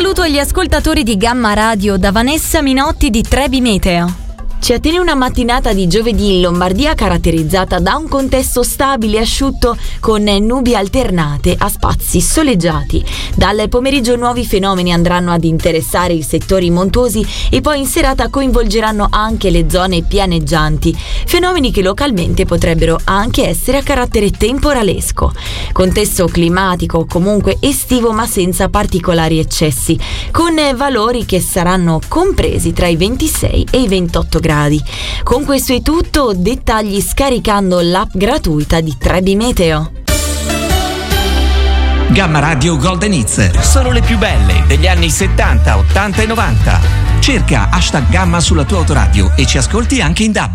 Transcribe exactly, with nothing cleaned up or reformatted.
saluto agli ascoltatori di Gamma Radio da Vanessa Minotti di Trebi Meteo. Ci attiene una mattinata di giovedì in Lombardia caratterizzata da un contesto stabile e asciutto con nubi alternate a spazi soleggiati. Dal pomeriggio nuovi fenomeni andranno ad interessare i settori montuosi e poi in serata coinvolgeranno anche le zone pianeggianti, fenomeni che localmente potrebbero anche essere a carattere temporalesco. Contesto climatico comunque estivo ma senza particolari eccessi, con valori che saranno compresi tra i ventisei e i ventotto gradi. Con questo è tutto, dettagli scaricando l'app gratuita di Trebi Meteo. Gamma Radio Golden Hits sono le più belle degli anni settanta, ottanta e novanta. Cerca hashtag Gamma sulla tua autoradio e ci ascolti anche in D A B.